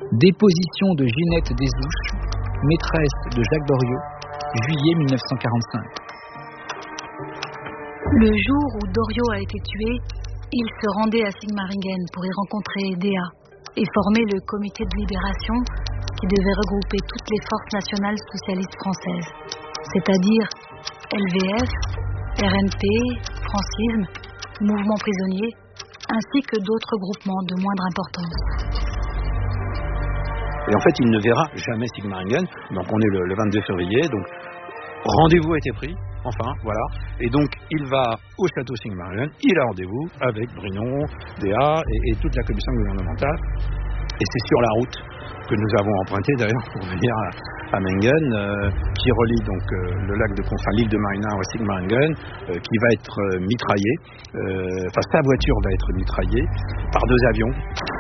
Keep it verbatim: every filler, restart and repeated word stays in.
Déposition de Ginette Desouches, maîtresse de Jacques Doriot, juillet mille neuf cent quarante-cinq. Le jour où Doriot a été tué, il se rendait à Sigmaringen pour y rencontrer Déa et former le comité de libération qui devait regrouper toutes les forces nationales socialistes françaises, c'est-à-dire L V F, R N P, Francisme, Mouvement prisonnier, ainsi que d'autres groupements de moindre importance. Et en fait, il ne verra jamais Sigmaringen. Donc on est le, le vingt-deux février, donc rendez-vous a été pris, enfin, voilà. Et donc il va au château Sigmaringen, il a rendez-vous avec Brinon, Déa et, et toute la commission gouvernementale. Et c'est sur la route que nous avons emprunté d'ailleurs pour venir à, à Mengen, euh, qui relie donc euh, le lac de Constance, l'île de Marina à Sigmaringen, euh, qui va être euh, mitraillé. Euh, enfin, sa voiture va être mitraillée par deux avions.